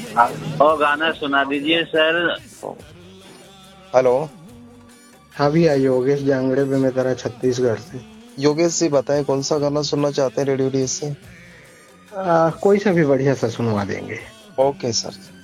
और गाना सुना दीजिए सर। हेलो। हाँ भैया, योगेश जांगड़े पे मैं तेरा छत्तीसगढ़ से। योगेश जी बताएं कौन सा गाना सुनना चाहते हैं रेडियो डी से। कोई सा भी बढ़िया सा सुनवा देंगे। Okay sir.